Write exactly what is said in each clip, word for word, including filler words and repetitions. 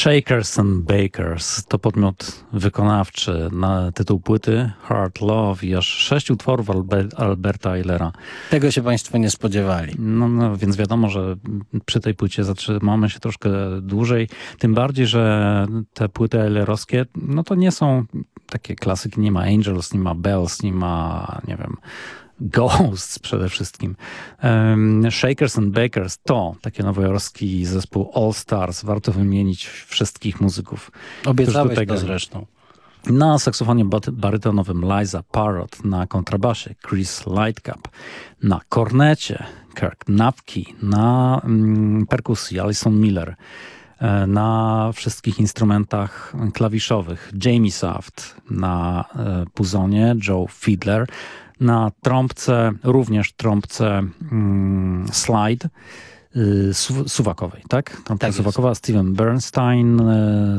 Shakers and Bakers to podmiot wykonawczy na tytuł płyty Hard Love i aż sześć utworów Albe- Alberta Eilera. Tego się państwo nie spodziewali. No, no więc wiadomo, że przy tej płycie zatrzymamy się troszkę dłużej. Tym bardziej, że te płyty eilerowskie, no to nie są takie klasyki. Nie ma Angels, nie ma Bells, nie ma, nie wiem, Ghosts przede wszystkim. Um, Shakers and Bakers to taki nowojorski zespół All Stars. Warto wymienić wszystkich muzyków. Obiecałeś to zresztą. Na saksofonie barytonowym Liza Parrott, na kontrabasie Chris Lightcap, na kornecie Kirk Napke, na mm, perkusji Alison Miller, na wszystkich instrumentach klawiszowych Jamie Saft, na e, puzonie Joe Fiedler, na trąbce, również trąbce mm, slide y, su, suwakowej, tak? Trąbka tak suwakowa, jest. Steven Bernstein, y,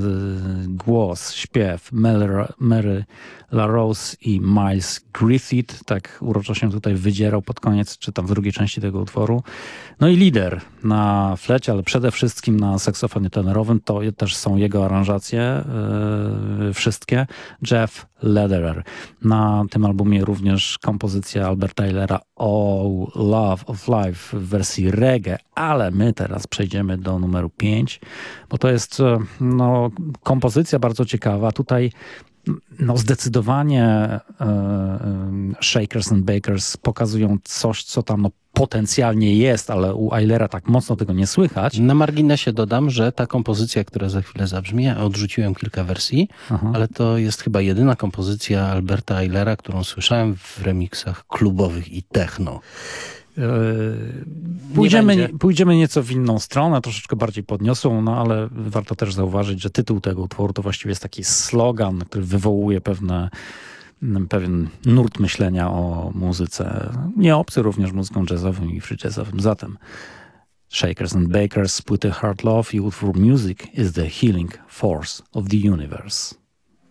głos, śpiew Mary, Mary LaRose i Miles Griffith, tak uroczo się tutaj wydzierał pod koniec, czy tam w drugiej części tego utworu. No i lider na flecie, ale przede wszystkim na saksofonie tenorowym, to też są jego aranżacje, yy, wszystkie, Jeff Lederer. Na tym albumie również kompozycja Alberta Eilera Oh Love of Life w wersji reggae, ale my teraz przejdziemy do numeru pięć, bo to jest no, kompozycja bardzo ciekawa. Tutaj no zdecydowanie e, e, Shakers and Bakers pokazują coś, co tam no, potencjalnie jest, ale u Eilera tak mocno tego nie słychać. Na marginesie dodam, że ta kompozycja, która za chwilę zabrzmi, ja odrzuciłem kilka wersji, Aha. ale to jest chyba jedyna kompozycja Alberta Eilera, którą słyszałem w remiksach klubowych i techno. Pójdziemy, nie pójdziemy nieco w inną stronę, troszeczkę bardziej podniosłą, no ale warto też zauważyć, że tytuł tego utworu to właściwie jest taki slogan, który wywołuje pewne, pewien nurt myślenia o muzyce. Nie obcy również muzyką jazzową i free jazzowym. Zatem Shakers and Bakers z płyty Hard Love i utwór Music is the Healing Force of the Universe.